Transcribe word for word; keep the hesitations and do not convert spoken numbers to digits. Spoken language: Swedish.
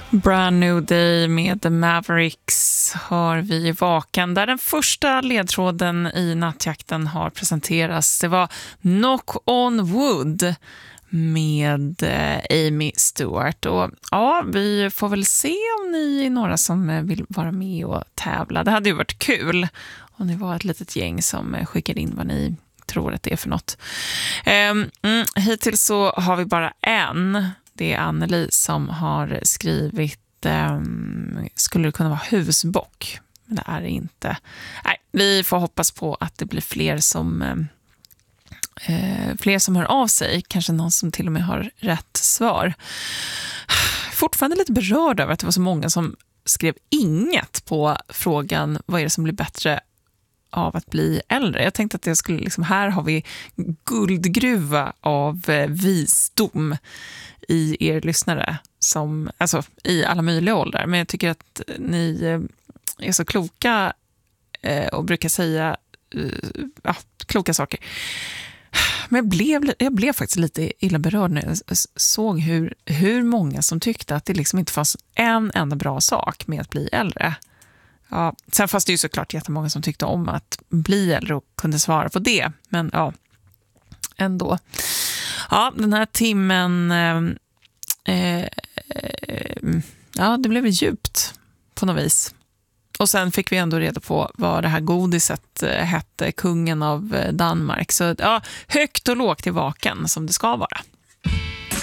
Brand New Day med The Mavericks har vi i Vakan, där den första ledtråden i nattjakten har presenterats. Det var Knock on Wood med Amy Stewart. Och ja, vi får väl se om ni är några som vill vara med och tävla. Det hade ju varit kul om ni var ett litet gäng som skickar in vad ni tror att det är för något. Um, mm, hittills så har vi bara en. Det är Anneli som har skrivit um, skulle det kunna vara husbock? Men det är det inte. Nej, vi får hoppas på att det blir fler som um, uh, fler som hör av sig. Kanske någon som till och med har rätt svar. Fortfarande lite berörd över att det var så många som skrev inget på frågan vad är det som blir bättre av att bli äldre. Jag tänkte att jag skulle liksom, här har vi guldgruva av eh, visdom i er lyssnare som, alltså i alla möjliga åldrar, men jag tycker att ni eh, är så kloka eh, och brukar säga eh, ja, kloka saker. Men jag blev, jag blev faktiskt lite illa berörd när jag såg hur, hur många som tyckte att det liksom inte fanns en enda bra sak med att bli äldre. Ja, sen fanns det ju såklart jättemånga som tyckte om att bli äldre och kunde svara på det. Men ja, ändå. Ja, den här timmen eh, eh, ja, det blev djupt på något vis. Och sen fick vi ändå reda på vad det här godiset hette, kungen av Danmark. Så ja, högt och lågt i Vakan som det ska vara.